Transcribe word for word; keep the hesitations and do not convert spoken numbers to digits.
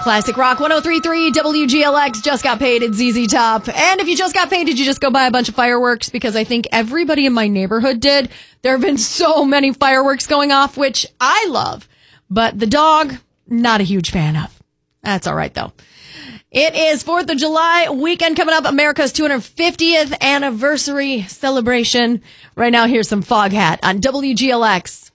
Classic Rock one oh three point three W G L X just got paid at Z Z Top. And if you just got paid, did you just go buy a bunch of fireworks? Because I think everybody in my neighborhood did. There have been so many fireworks going off, which I love. But the dog, not a huge fan of. That's all right, though. It is fourth of July weekend coming up, America's two hundred fiftieth anniversary celebration. Right now, here's some Foghat on W G L X.